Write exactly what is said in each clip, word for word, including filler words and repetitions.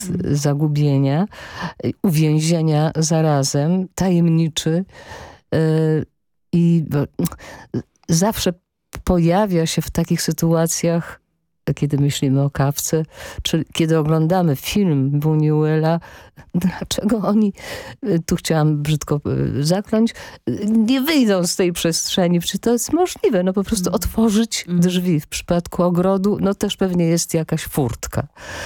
mm. zagubienia, uwięzienia zarazem, tajemniczy yy, i yy, zawsze pojawia się w takich sytuacjach, kiedy myślimy o Kawce, czy kiedy oglądamy film Buñuela, dlaczego oni, tu chciałam brzydko zakląć, nie wyjdą z tej przestrzeni, czy to jest możliwe, no po prostu mm. otworzyć drzwi. W przypadku ogrodu, no też pewnie jest jakaś furtka.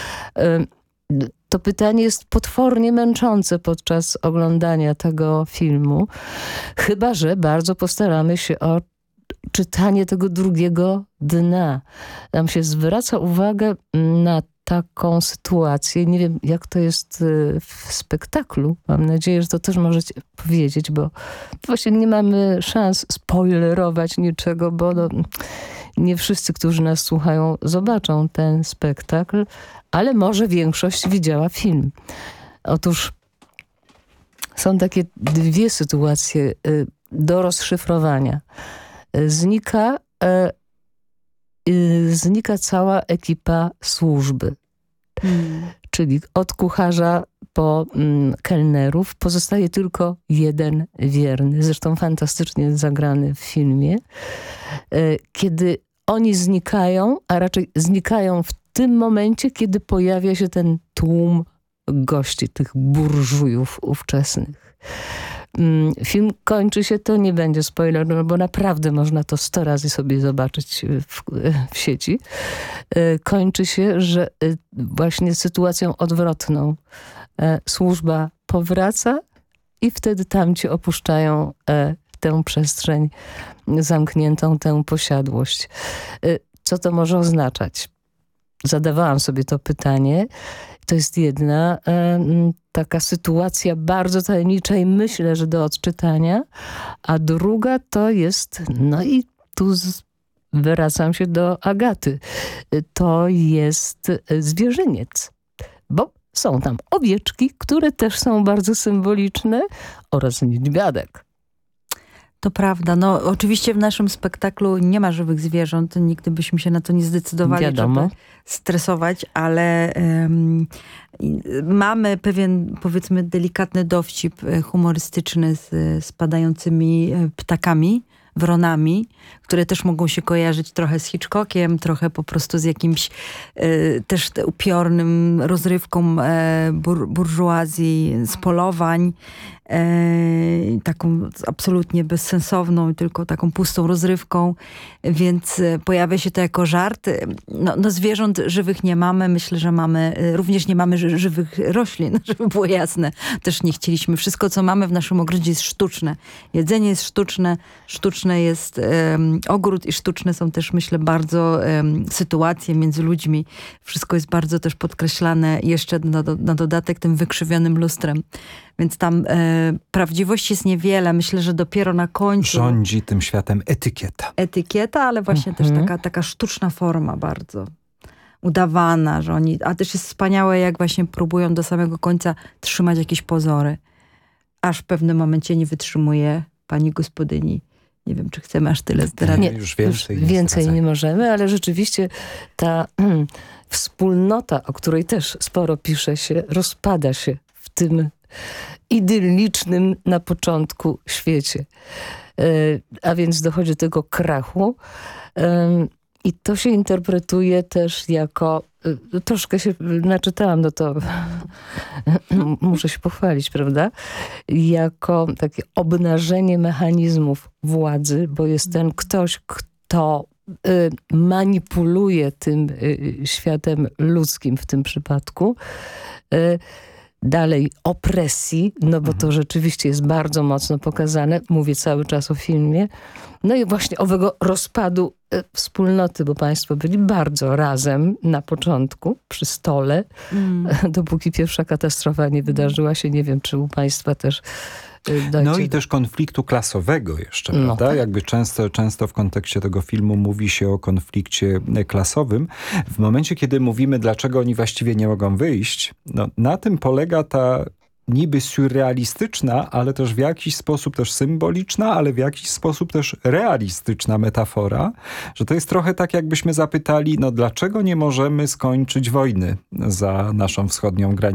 To pytanie jest potwornie męczące podczas oglądania tego filmu, chyba że bardzo postaramy się o czytanie tego drugiego dna. Tam się zwraca uwagę na taką sytuację. Nie wiem, jak to jest w spektaklu. Mam nadzieję, że to też możecie powiedzieć, bo właśnie nie mamy szans spoilerować niczego, bo no, nie wszyscy, którzy nas słuchają, zobaczą ten spektakl, ale może większość widziała film. Otóż są takie dwie sytuacje do rozszyfrowania. Znika, e, y, znika cała ekipa służby. Hmm. Czyli od kucharza po mm, kelnerów pozostaje tylko jeden wierny. Zresztą fantastycznie zagrany w filmie. E, kiedy oni znikają, a raczej znikają w tym momencie, kiedy pojawia się ten tłum gości, tych burżujów ówczesnych. Film kończy się, to nie będzie spoiler, no bo naprawdę można to sto razy sobie zobaczyć w, w sieci. Kończy się, że właśnie sytuacją odwrotną. Służba powraca i wtedy tamci opuszczają tę przestrzeń zamkniętą, tę posiadłość. Co to może oznaczać? Zadawałam sobie to pytanie. To jest jedna e, taka sytuacja bardzo tajemnicza i myślę, że do odczytania. A druga to jest, no i tu z, wracam się do Agaty. To jest zwierzyniec, bo są tam owieczki, które też są bardzo symboliczne oraz niedźwiadek. To prawda. No oczywiście w naszym spektaklu nie ma żywych zwierząt. Nigdy byśmy się na to nie zdecydowali, Wiadomo. żeby stresować, ale um, mamy pewien, powiedzmy, delikatny dowcip humorystyczny z spadającymi ptakami, wronami, które też mogą się kojarzyć trochę z Hitchcockiem, trochę po prostu z jakimś e, też upiornym rozrywką e, bur, burżuazji, z polowań, e, taką absolutnie bezsensowną, tylko taką pustą rozrywką, więc pojawia się to jako żart. No, no zwierząt żywych nie mamy, myślę, że mamy, również nie mamy ży żywych roślin, żeby było jasne. Też nie chcieliśmy. Wszystko, co mamy w naszym ogrodzie jest sztuczne. Jedzenie jest sztuczne, sztuczne jest um, ogród i sztuczne są też, myślę, bardzo um, sytuacje między ludźmi. Wszystko jest bardzo też podkreślane jeszcze na, do, na dodatek tym wykrzywionym lustrem. Więc tam e, prawdziwości jest niewiele. Myślę, że dopiero na końcu... Rządzi tym światem etykieta. Etykieta, ale właśnie mhm. też taka, taka sztuczna forma bardzo udawana, że oni... A też jest wspaniałe, jak właśnie próbują do samego końca trzymać jakieś pozory. Aż w pewnym momencie nie wytrzymuje pani gospodyni. Nie wiem, czy chcemy aż tyle zdradzić. Nie, już więcej, już więcej nie możemy, ale rzeczywiście ta hmm, wspólnota, o której też sporo pisze się, rozpada się w tym idyllicznym na początku świecie. E, a więc dochodzi do tego krachu. E, I to się interpretuje też jako, e, troszkę się naczytałam, no to muszę się pochwalić, prawda? Jako takie obnażenie mechanizmów władzy, bo jest ten ktoś, kto e, manipuluje tym e, światem ludzkim w tym przypadku. E, Dalej opresji, no bo to rzeczywiście jest bardzo mocno pokazane. Mówię cały czas o filmie. No i właśnie owego rozpadu e, wspólnoty, bo państwo byli bardzo razem na początku przy stole, mm. dopóki pierwsza katastrofa nie wydarzyła się. Nie wiem, czy u państwa też e, dojdzie. No i też konfliktu klasowego jeszcze, no prawda? tak. Jakby często, często w kontekście tego filmu mówi się o konflikcie klasowym. W momencie, kiedy mówimy, dlaczego oni właściwie nie mogą wyjść, no na tym polega ta niby surrealistyczna, ale też w jakiś sposób też symboliczna, ale w jakiś sposób też realistyczna metafora, że to jest trochę tak, jakbyśmy zapytali, no dlaczego nie możemy skończyć wojny za naszą wschodnią granicą?